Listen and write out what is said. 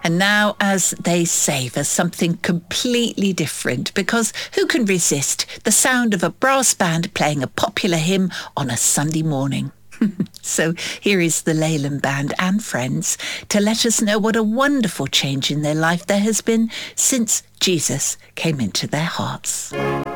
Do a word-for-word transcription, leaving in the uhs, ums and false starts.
And now as they savour something completely different, because who can resist the sound of a brass band playing a popular hymn on a Sunday morning? So here is the Leyland Band and friends to let us know what a wonderful change in their life there has been since Jesus came into their hearts.